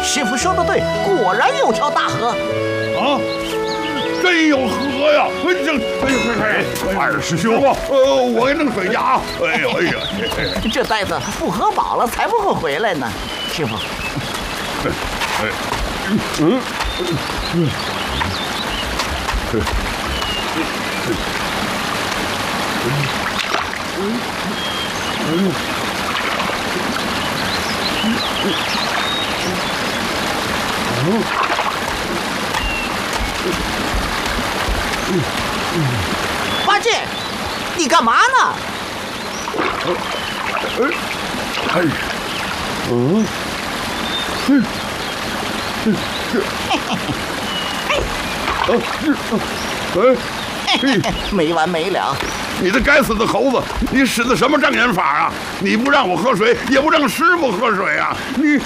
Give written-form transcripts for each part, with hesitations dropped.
师傅说的对，果然有条大河。 啊！真有河呀！二师兄，我给弄水去啊！哎呦哎呀， 这袋子不喝饱了才不会回来呢，师傅。八戒，你干嘛呢？没完没了！ 你这该死的猴子，你使的什么障眼法啊？你不让我喝水，也不让师傅喝水啊！你。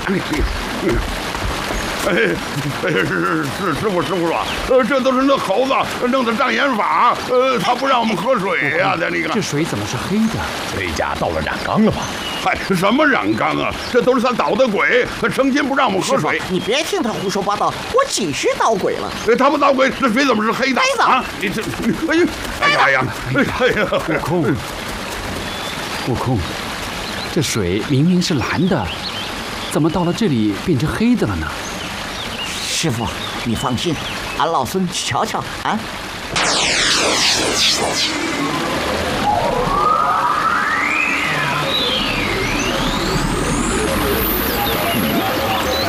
是师傅说，这都是那猴子弄的障眼法，他不让我们喝水呀！这个这水怎么是黑的？ 这家到了染缸了吧？ 嗨，什么染缸啊？这都是他捣的鬼，他成心不让我们喝水。 你别听他胡说八道，我几时捣鬼了？ 他们捣鬼，这水怎么是黑的？ 黑的啊！你这，哎呀， 悟空，这水明明是蓝的，怎么到了这里变成黑的了呢？ 师傅，你放心，俺老孙去瞧瞧啊。